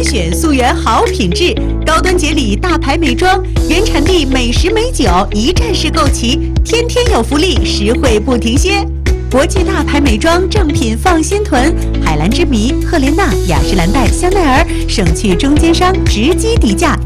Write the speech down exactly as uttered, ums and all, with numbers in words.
严选溯源好品质，高端节礼大牌美妆，原产地美食美酒一站式购齐，天天有福利，实惠不停歇。国际大牌美妆正品放心囤，海蓝之谜、赫莲娜、雅诗兰黛、香奈儿省去中间商，直击低价。